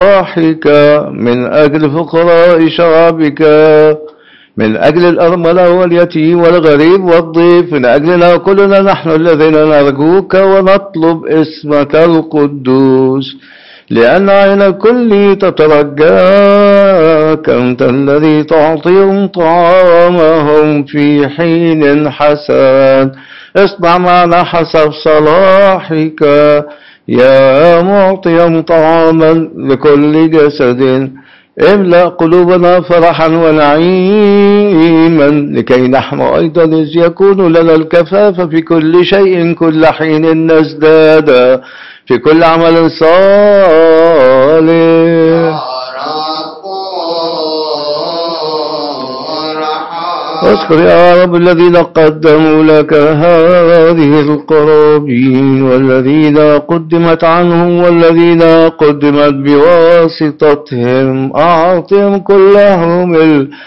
صلاحك، من أجل فقراء شعبك، من أجل الأرملة واليتيم والغريب والضيف، من أجلنا كلنا نحن الذين نرجوك ونطلب اسمك القدوس، لأن عين الكل تترجاك، أنت الذي تعطيهم طعامهم في حين حسن. اصنع معنا حسب صلاحك يا معطيا طعاما لكل جسد، املأ قلوبنا فرحا ونعيما، لكي نحن أيضا إذ يكون لنا الكفاف في كل شيء كل حين نزداد في كل عمل صالح. اذكر يا رب الذين قدموا لك هذه القرابين، والذين قدمت عنهم، والذين قدمت بواسطتهم، أعطهم كلهم